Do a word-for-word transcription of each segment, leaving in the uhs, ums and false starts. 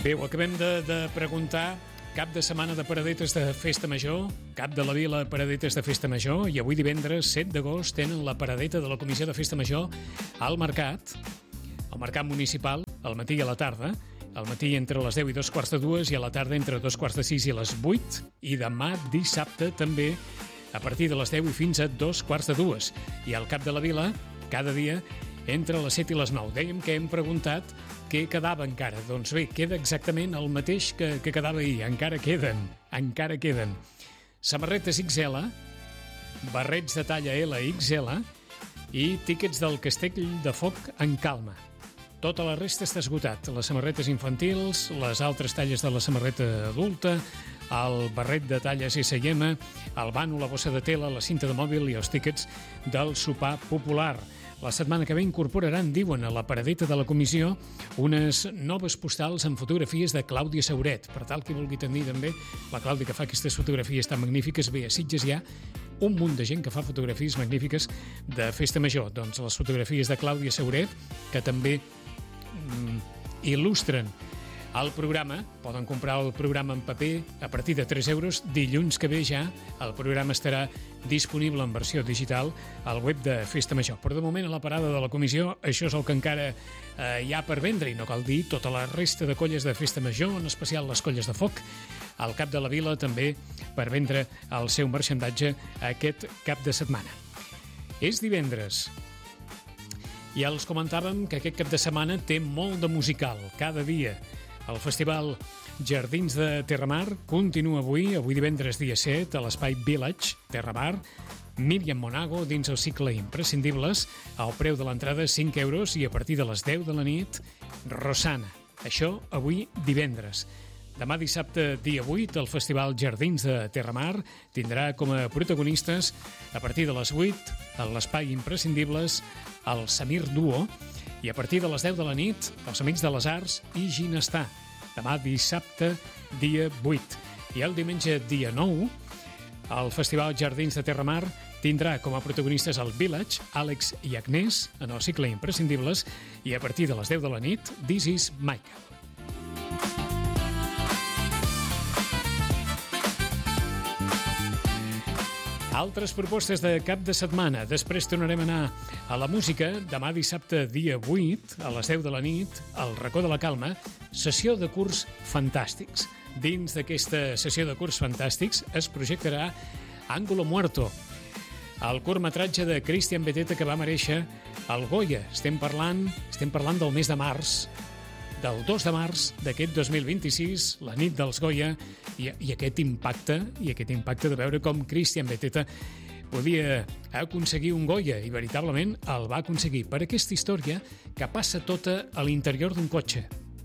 Bé, ho acabem de, de preguntar. Cap de setmana de paradetes de Festa Major, cap de la Vila paradetes de Festa Major, i avui divendres set d'agost tenen la paradeta de la Comissió de Festa Major al Mercat, al Mercat Municipal, al matí i a la tarda, al matí entre les deu i dos quarts de dues i a la tarda entre dos quarts de sis i les vuit, i demà dissabte també a partir de les deu i fins a dos quarts de dues. I al Cap de la Vila, cada dia, entre les set i les nou. Dèiem que hem preguntat què quedava encara. Doncs bé, queda exactament el mateix que, que quedava ahir. Encara queden, encara queden. Samarretes X L, barrets de talla L X L i tíquets del Castell de Foc en calma. Tota la resta està esgotat. Les samarretes infantils, les altres talles de la samarreta adulta, el barret de talla S i M, el bano, la bossa de tela, la cinta de mòbil i els tíquets del sopar popular. La setmana que ve incorporaran, diuen, a la paradeta de la comissió unes noves postals amb fotografies de Clàudia Sauret. Per tal que vulgui tenir també la Clàudia, que fa aquestes fotografies tan magnífiques. Bé, a Sitges hi ha un munt de gent que fa fotografies magnífiques de Festa Major. Doncs les fotografies de Clàudia Sauret, que també mm, il·lustren el programa. Poden comprar el programa en paper a partir de tres euros. Dilluns que ve ja el programa estarà disponible en versió digital al web de Festa Major. Però de moment a la parada de la comissió això és el que encara eh, hi ha per vendre, i no cal dir tota la resta de colles de Festa Major, en especial les colles de foc. Al Cap de la Vila també per vendre el seu marxandatge aquest cap de setmana. És divendres. I els comentàvem que aquest cap de setmana té molt de musical, cada dia. El Festival Jardins de Terramar continua avui, avui divendres dia set, a l'Espai Village, Terramar. Míriam Monago dins el cicle Imprescindibles, al preu de l'entrada cinc euros, i a partir de les deu de la nit, Rosana. Això avui divendres. Demà dissabte, dia vuit, el Festival Jardins de Terramar tindrà com a protagonistes, a partir de les vuit, a l'Espai Imprescindibles, el Samir Duo, i a partir de les deu de la nit, els Amics de les Arts i Ginestar. Demà dissabte, dia vuit. I el diumenge, dia nou, el Festival Jardins de Terramar tindrà com a protagonistes el Village, Àlex i Agnès, en el cicle Imprescindibles, i a partir de les deu de la nit, This is Michael. Altres propostes de cap de setmana. Després tornarem a anar a la música. Demà dissabte, dia vuit, a les deu de la nit, al Racó de la Calma, sessió de curs fantàstics. Dins d'aquesta sessió de curs fantàstics es projectarà Ángulo Muerto, el curtmetratge de Cristian Beteta que va merèixer el Goya. Estem parlant, estem parlant del mes de març, del dos de març d'aquest dos mil vint-i-sis, la nit dels Goya, i, i aquest impacte, i aquest impacte de veure com Cristian Beteta podia aconseguir un Goya, i veritablement el va aconseguir, per aquesta història que passa tota a l'interior d'un cotxe.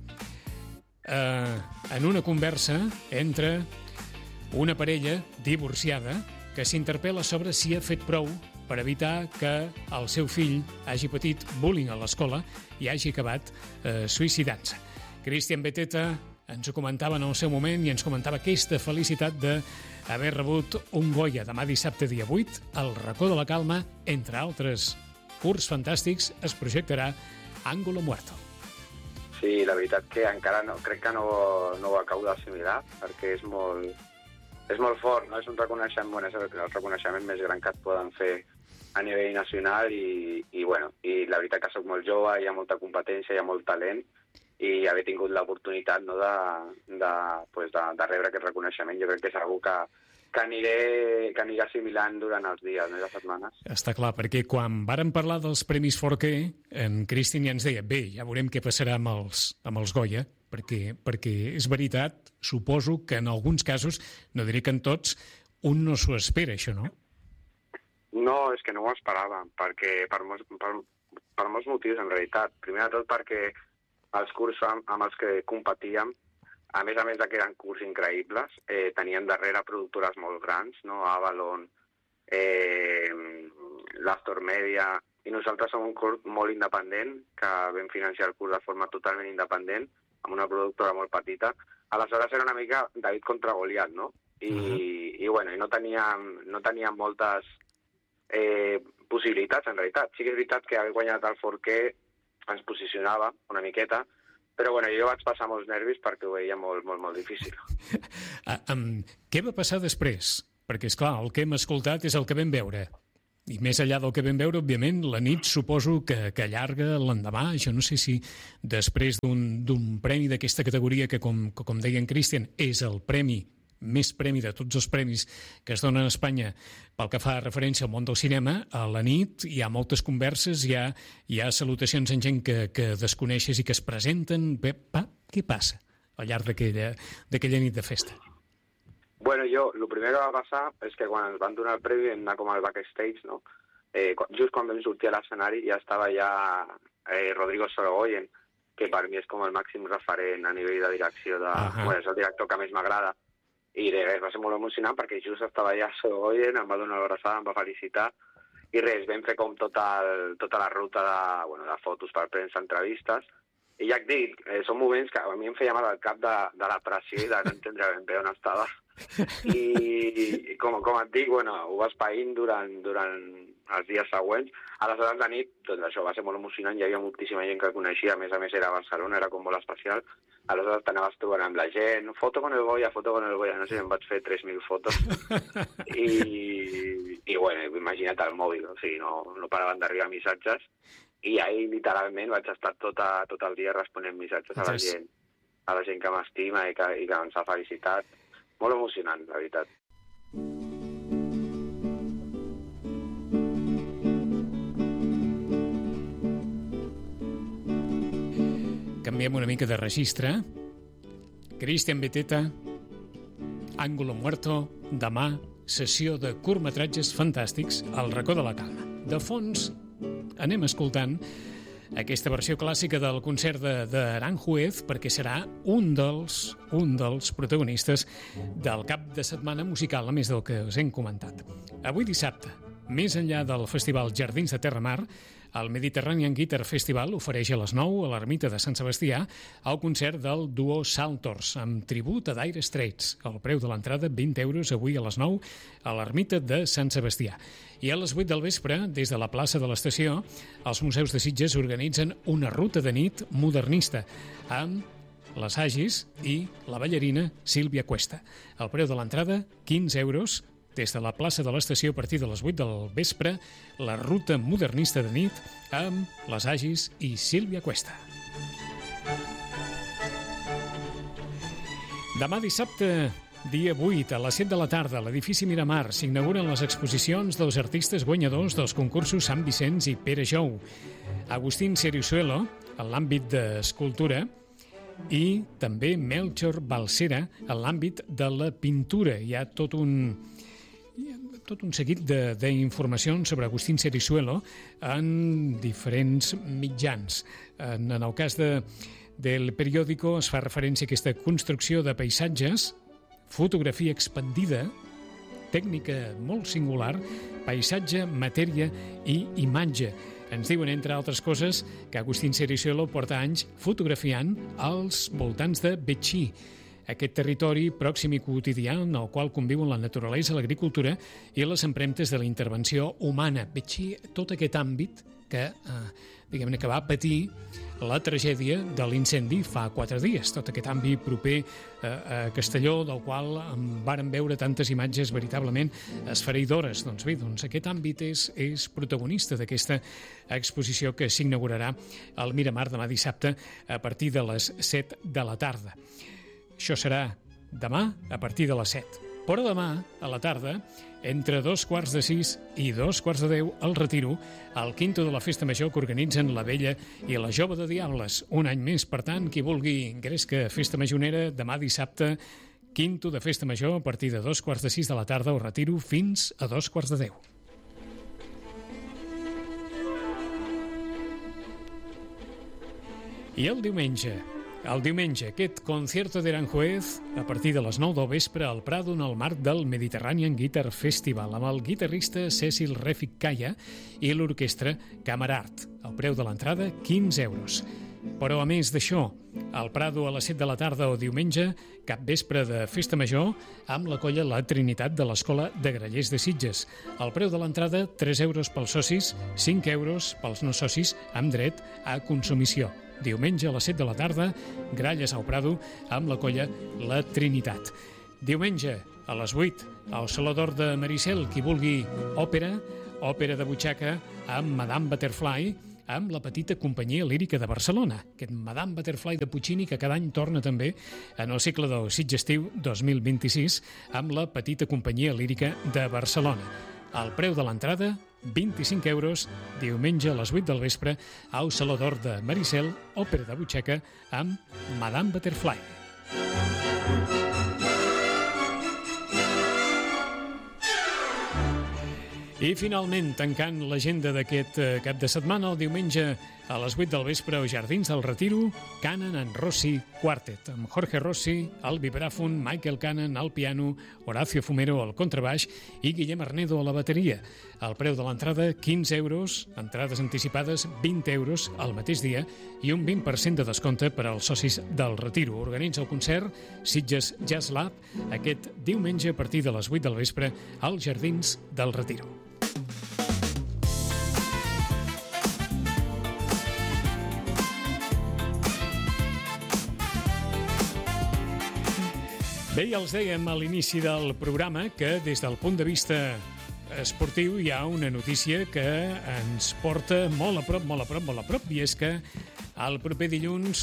Eh, en una conversa entre una parella divorciada que s'interpel·la sobre si ha fet prou per evitar que el seu fill hagi patit bullying a l'escola i hagi acabat eh, suïcidant-se. Cristian Beteta ens ho comentava en el seu moment i ens comentava aquesta felicitat d'haver rebut un Goya. Demà dissabte, dia vuit, al Racó de la Calma, entre altres curts fantàstics, es projectarà Ángulo Muerto. Sí, la veritat que encara no, crec que no, no ho acabo d'assimilar, perquè és molt, és molt fort, no? És un reconeixement, bueno, és el reconeixement més gran que et poden fer a nivell nacional, i, i, bueno, i la veritat que soc molt jove, hi ha molta competència, hi ha molt talent, i haver tingut l'oportunitat, no, de, de, pues de, de rebre aquest reconeixement, jo crec que és algo que, que, aniré, que aniré assimilant durant els dies, no, i les setmanes. Està clar, perquè quan vàrem parlar dels Premis Forqué, en Cristian ja ens deia, bé, ja veurem què passarà amb els, amb els Goya, perquè, perquè és veritat, suposo que en alguns casos, no diré que en tots, un no s'ho espera, això, no? No, és que no ho esperava, perquè per molts, per, per molts motius, en realitat. Primer de tot perquè els cursos amb, amb els que competíem, a més a més de que eren cursos increïbles, eh, tenien darrere productores molt grans, no? Avalon, eh, l'Astor Media, i nosaltres som un curs molt independent, que vam financiar el curs de forma totalment independent, amb una productora molt petita. Aleshores era una mica David contra Goliat, no? I, uh-huh. i, bueno, i no teníem, no teníem moltes Eh, possibilitats, en realitat. Sí que és veritat que haver guanyat el Forqué ens posicionava una miqueta, Però bueno, jo vaig passar molts nervis perquè ho veia molt, molt, molt difícil. Ah, um, què va passar després? Perquè, és clar, el que hem escoltat és el que vam veure. I més enllà del que vam veure, òbviament, la nit suposo que, que allarga l'endemà. Jo no sé si després d'un premi d'aquesta categoria, que com, que, com deia en Cristian, és el premi més premi de tots els premis que es donen a Espanya pel que fa referència al món del cinema, a la nit hi ha moltes converses, hi ha, hi ha salutacions en gent que, que desconeixes i que es presenten. Bé, pa, què passa al llarg d'aquella nit de festa? Bueno, jo, el primer que va passar és que quan ens van donar el premi vam anar com al backstage, no? Eh, just quan vam sortir a l'escenari ja estava ja eh, Rodrigo Sorogoyen, que per mi és com el màxim referent a nivell de direcció, de... Uh-huh. Bueno, és el director que més m'agrada. I res, va ser molt emocionant perquè just estava allà Sorogoyen, em va donar l'abraçada, em va felicitar, i res, vam fer com tota, el, tota la ruta de, bueno, de fotos per premsa, entrevistes, i ja et dic, eh, són moments que a mi em feia mal al cap de, de la pressió i de no entendre ben bé on estava. I, i com, com et dic, bueno, ho vas païnt durant, durant els dies següents. A les hores de nit, doncs això va ser molt emocionant, hi havia moltíssima gent que coneixia, a més a més era a Barcelona, era com molt especial. Aleshores t'anaves trobant amb la gent, foto con el Goya, foto con el Goya, no sé, em vaig fer tres mil fotos. I, i bueno, imagina't el mòbil, o sigui, no, no paraven d'arribar missatges. I ahir, literalment, vaig estar tota, tot el dia responent missatges a la gent, a la gent que m'estima i, que, i que ens ha felicitat. Molt emocionant, la veritat. Canviem una mica de registre. Cristian Beteta, Ángulo Muerto, demà, sessió de curtmetratges fantàstics al Racó de la Calma. De fons, anem escoltant aquesta versió clàssica del concert d'Aranjuez, perquè serà un dels, un dels protagonistes del cap de setmana musical, a més del que us hem comentat. Avui dissabte, més enllà del Festival Jardins de Terramar, el Mediterranean Guitar Festival ofereix a les nou a l'Ermita de Sant Sebastià el concert del duo Saltors, amb tribut a Dire Straits. El preu de l'entrada, vint euros, avui a les nou a l'Ermita de Sant Sebastià. I a les vuit del vespre, des de la plaça de l'estació, els museus de Sitges organitzen una ruta de nit modernista amb les Agis i la ballarina Sílvia Cuesta. El preu de l'entrada, quinze euros, des de la plaça de l'estació a partir de les vuit del vespre, la ruta modernista de nit amb les Agis i Sílvia Cuesta. Demà dissabte, dia vuit, a les set de la tarda, a l'edifici Miramar, s'inauguren les exposicions dels artistes guanyadors dels concursos Sant Vicenç i Pere Jou. Agustín Cerizuelo, en l'àmbit d'escultura, i també Melchor Balsera, en l'àmbit de la pintura. Hi ha tot un... tot un seguit d'informacions sobre Agustín Cerizuelo en diferents mitjans. En, en el cas de, del periòdico es fa referència a aquesta construcció de paisatges, fotografia expandida, tècnica molt singular, paisatge, matèria i imatge. Ens diuen, entre altres coses, que Agustín Cerizuelo porta anys fotografiant als voltants de Betxí, aquest territori pròxim i quotidià en el qual conviuen la naturalesa, l'agricultura i les empremtes de la intervenció humana. Betxí, tot aquest àmbit que, eh, diguem-ne, que va patir la tragèdia de l'incendi fa quatre dies. Tot aquest àmbit proper eh, a Castelló, del qual en varen veure tantes imatges veritablement esfereïdores. Doncs bé, doncs aquest àmbit és, és protagonista d'aquesta exposició que s'inaugurarà al Miramar demà dissabte a partir de les set de la tarda. Això serà demà a partir de les set. Però demà, a la tarda, entre dos quarts de sis i dos quarts de deu, al Retiro, al quinto de la Festa Major que organitzen la Vella i la Jove de Diables. Un any més, per tant, qui vulgui gresca Festa Majorera, demà dissabte, quinto de Festa Major, a partir de dos quarts de sis de la tarda, al Retiro, fins a dos quarts de deu. I el diumenge... El diumenge, aquest concierto d'Aranjuez a partir de les nou del vespre al Prado en el marc del Mediterranean Guitar Festival amb el guitarrista Cecil Refik Kaya i l'orquestra Camarart. El preu de l'entrada, quinze euros. Però a més d'això, al Prado a les set de la tarda o diumenge, cap vespre de Festa Major, amb la colla La Trinitat de l'Escola de Grallers de Sitges. El preu de l'entrada, tres euros pels socis, cinc euros pels no socis, amb dret a consumició. Diumenge a les set de la tarda, Gralles al Prado, amb la colla La Trinitat. Diumenge, a les vuit, al Saló d'Or de Maricel, qui vulgui òpera, òpera de butxaca amb Madame Butterfly, amb la petita companyia lírica de Barcelona, aquest Madame Butterfly de Puccini, que cada any torna també en el cicle del Sitgestiu dos mil vint-i-sis, amb la petita companyia lírica de Barcelona. El preu de l'entrada, vint-i-cinc euros, diumenge a les vuit del vespre, al Saló d'Or de Maricel, òpera de butxaca amb Madame Butterfly. I finalment, tancant l'agenda d'aquest cap de setmana, el diumenge a les vuit del vespre als Jardins del Retiro, Cannon and Rossi Quartet, amb Jorge Rossi al vibràfon, Michael Cannon al piano, Horacio Fumero al contrabaix i Guillem Arnedo a la bateria. El preu de l'entrada, quinze euros, entrades anticipades, vint euros al mateix dia i un vint per cent de descompte per als socis del Retiro. Organitza el concert Sitges Jazz Lab aquest diumenge a partir de les vuit del vespre als Jardins del Retiro. Bé, ja els dèiem a l'inici del programa que des del punt de vista esportiu hi ha una notícia que ens porta molt a prop, molt a prop, molt a prop, i és que el proper dilluns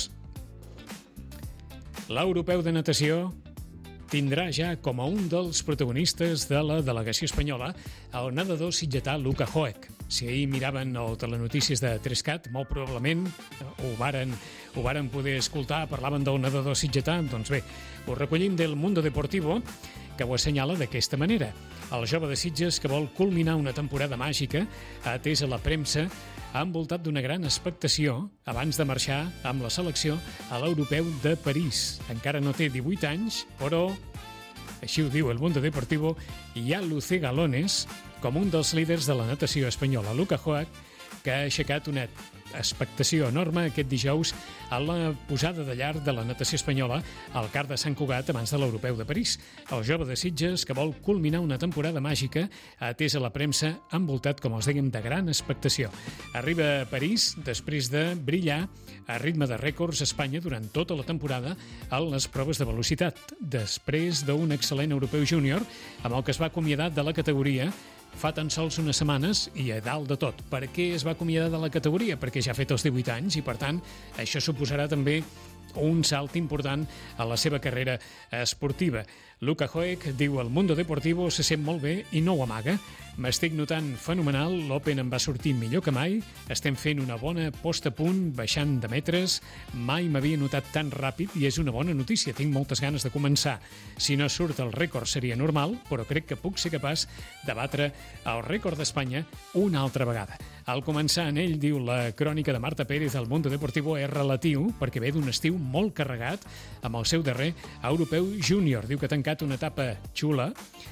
l'europeu de natació tindrà ja com a un dels protagonistes de la delegació espanyola el nedador sitgetà Luka Hoek. Si ahir miraven el telenotícies de Trescat, molt probablement ho varen, ho varen poder escoltar, parlaven del nedador sitgetà, doncs bé, ho recollim del Mundo Deportivo, que ho assenyala d'aquesta manera. El jove de Sitges que vol culminar una temporada màgica ha atès a la premsa envoltat d'una gran expectació abans de marxar amb la selecció a l'europeu de París. Encara no té divuit anys, però, així ho diu el Mundo Deportivo, hi ha Luce Galones com un dels líders de la natació espanyola. Luka Hoek, que ha aixecat una expectació enorme aquest dijous a la posada de llar de la natació espanyola al Car de Sant Cugat abans de l'europeu de París. El jove de Sitges, que vol culminar una temporada màgica, ha atès a la premsa envoltat, com els dèiem, de gran expectació. Arriba a París després de brillar a ritme de rècords a Espanya durant tota la temporada en les proves de velocitat, després d'un excel·lent europeu júnior amb el que es va acomiadar de la categoria fa tan sols unes setmanes i a dalt de tot. Per què es va acomiadar de la categoria? Perquè ja ha fet els divuit anys i, per tant, això suposarà també un salt important a la seva carrera esportiva. Luka Hoek, diu el Mundo Deportivo, se sent molt bé i no ho amaga. M'estic notant fenomenal, l'Open em va sortir millor que mai, estem fent una bona posta a punt, baixant de metres, mai m'havia notat tan ràpid i és una bona notícia, tinc moltes ganes de començar. Si no surt el rècord seria normal, però crec que puc ser capaç de batre el rècord d'Espanya una altra vegada. Al començar en ell, diu la crònica de Marta Pérez del Mundo Deportivo, és relatiu perquè ve d'un estiu molt carregat amb el seu darrer europeu júnior. Diu que ha tancat una etapa xula,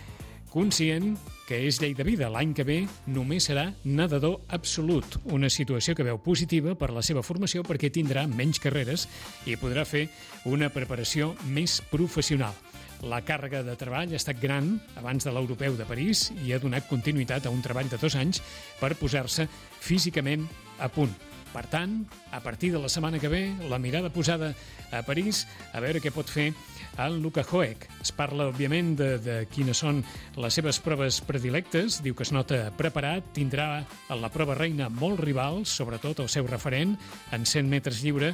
conscient que és llei de vida. L'any que ve només serà nedador absolut, una situació que veu positiva per la seva formació perquè tindrà menys carreres i podrà fer una preparació més professional. La càrrega de treball ha estat gran abans de l'europeu de París i ha donat continuïtat a un treball de dos anys per posar-se físicament a punt. Per tant, a partir de la setmana que ve, la mirada posada a París a veure què pot fer el Luka Hoek. Es parla, òbviament, de, de quines són les seves proves predilectes. Diu que es nota preparat, tindrà a la prova reina molts rivals, sobretot el seu referent, en cent metres lliure.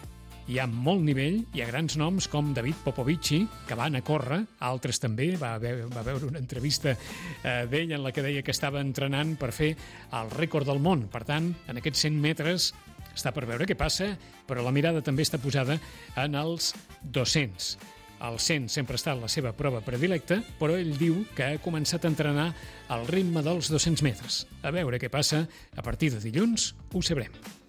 Hi ha molt nivell, hi ha grans noms com David Popovici, que van a córrer, altres també, va veure, va veure una entrevista eh, d'ell en la que deia que estava entrenant per fer el rècord del món. Per tant, en aquests cent metres està per veure què passa, però la mirada també està posada en els dos-cents. El cent sempre ha estat la seva prova predilecta, però ell diu que ha començat a entrenar al ritme dels dos-cents metres. A veure què passa, a partir de dilluns ho sabrem.